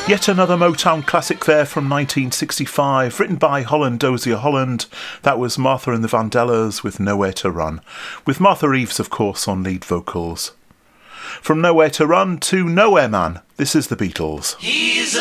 Yet another Motown classic there from 1965, written by Holland Dozier Holland. That was Martha and the Vandellas with Nowhere to Run, with Martha Reeves, of course, on lead vocals. From Nowhere to Run to Nowhere Man, this is the Beatles.